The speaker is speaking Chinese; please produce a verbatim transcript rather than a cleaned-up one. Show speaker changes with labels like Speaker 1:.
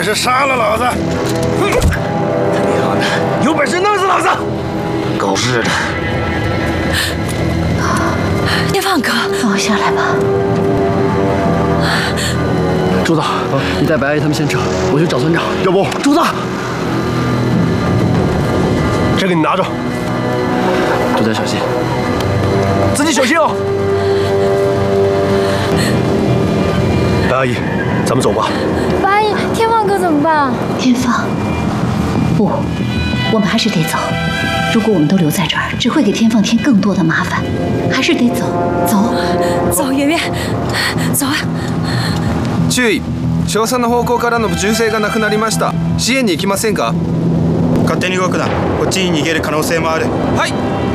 Speaker 1: 是杀了老子！哼！他娘的，有本事弄死老子！狗日的！
Speaker 2: 天放哥，
Speaker 3: 放我下来吧。
Speaker 4: 朱子，你带白阿姨他们先撤，我去找村长。
Speaker 1: 要不，
Speaker 4: 朱子，
Speaker 1: 这个你拿着，
Speaker 4: 朱家小心，
Speaker 1: 自己小心哦。白阿姨，咱们走吧。
Speaker 5: 白阿姨，天放哥怎么办？
Speaker 3: 天放，不，我们还是得走。如果我们都留在这儿，只会给天放添更多的麻烦，还是得走。走，
Speaker 2: 走，圆圆，走啊！
Speaker 6: 注意，少佐の方向からの銃声がなくなりました。支援に行きませんか？
Speaker 7: 勝手に動くな。こっちに逃げる可能性もある。
Speaker 6: はい。